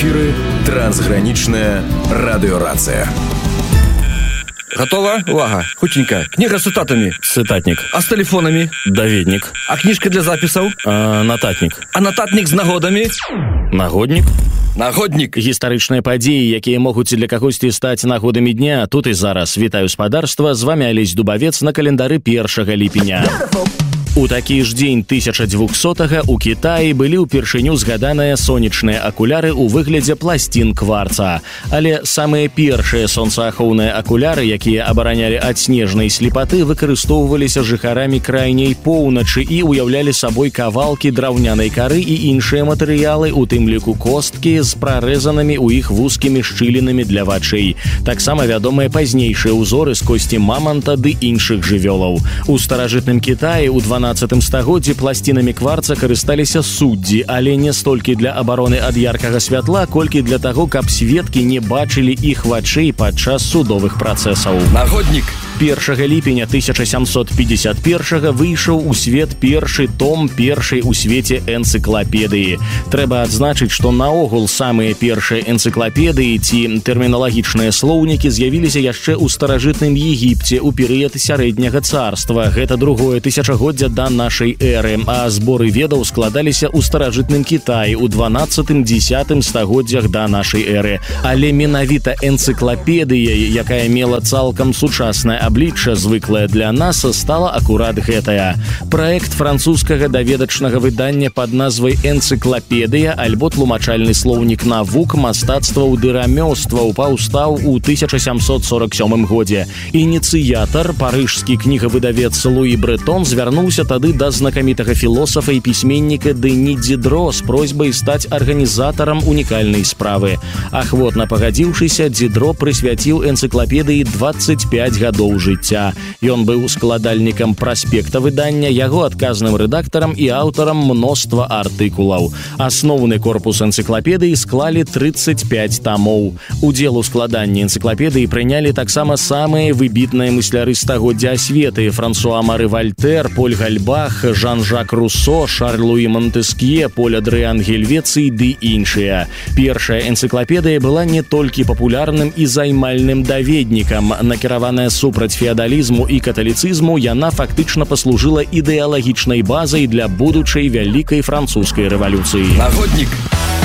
эфіры трансгранічная радыёрацыя. Готова? Увага, хутенька. Книга с цитатами. Цитатник. А с телефонами? Даведник. А книжка для записаў? Нататник. А нататник з нагодамі? Нагодник. Нагоднік. Гістарычныя падзеі, якія могуць для кагосьці стаць нагодамі дня. Тут і зараз. Вітаю спадарства. З вами Алесь Дубавец на календары 1 ліпеня. У такі ж дзень 1200-га у Кітаі былі ўпершыню згаданыя сонечныя акуляры ў выглядзе пласцін кварца. Але самыя першыя сонцаахоўныя акуляры, якія абаранялі ад снежнай слепаты, выкарыстоўваліся жыхарамі крайняй поўначы і уяўлялі сабой кавалкі драўнянай кары і іншыя матэрыялы, у тым ліку косткі з прарэзанымі ў іх вузкімі шчылінамі для вачэй. Таксама вядомыя пазнейшыя ўзоры з косці маманта ды іншых жывёлаў. У старажытным Кітаі ў 12 стагоддзі пласцінамі кварца карысталіся суддзі, але не столькі для абароны ад яркага святла, колькі для таго, каб сведкі не бачылі іх вачэй падчас судовых працэсаў. Нагоднік. 1 ліпеня 1751 выйшаў у свет першы том першай у свеце энцыклапедыі. Трэба адзначыць, што наогул самыя першыя энцыклапедыі ці тэрміналагічныя слоўнікі з'явіліся яшчэ ў старажытным Егіпце ў перыяд сярэдняга царства. Гэта другое тысячагоддзя да нашай эры, а зборы ведаў складаліся ў старажытным Кітаі ў 12-10 стагоддзях да нашай эры. Але менавіта энцыклапедыя, якая мела цалкам сучаснае аблічча, звыклая для нас, стала акурат гэтая. Праект французскага даведачнага выдання пад назвай «Энцыклапедыя» альбо тлумачальны слоўнік навук, мастацтваў ды рамёстваў паўстаў у 1747 годзе. Ініцыятар, парыжскі кнігавыдавец Луі Брэтон, звярнуўся тады да знакамітага філосафа і пісьменніка Дэні Дидро з просьбай стаць арганізатарам унікальнай справы. Ахвотна пагадзіўшыся, Дидро прысвяціў энцыклапедыі 25 гадоў жыцця. Ён быў складальнікам праспекта выдання, яго адказным рэдактарам і аўтарам мноства артыкулаў. Асноўны корпус энцыклапедыі склалі 35 тамоў. Удзел у складанні энцыклапедыі прынялі таксама самыя выбітныя мысляры стагоддзя асветы: Франсуа Мары Вальтэр, Поль Гальбах, Жан-Жак Руссо, Шарль-Луі Монтэскье, Поль Адрыан Гельвецый ды іншыя. Першая энцыклапедыя была не толькі папулярным і займальным даведнікам. Накіраваная супраць феадалізму і каталіцызму, яна фактычна паслужыла ідэалагічнай базай для будучай вялікай французскай рэвалюцыі. Нагоднік.